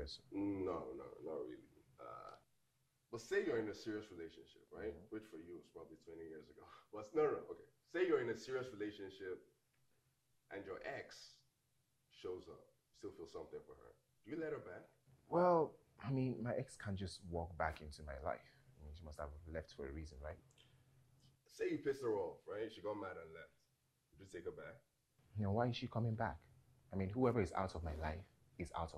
serious. No, not really. But say you're in a serious relationship, right? Which for you was probably 20 years ago. But no, okay. Say you're in a serious relationship and your ex shows up, still feel something for her. Do you let her back? Well, I mean, my ex can't just walk back into my life. I mean, she must have left for a reason, right? Say you pissed her off, right? She got mad and left. Would you take her back? Why is she coming back? I mean, whoever is out of my life is out of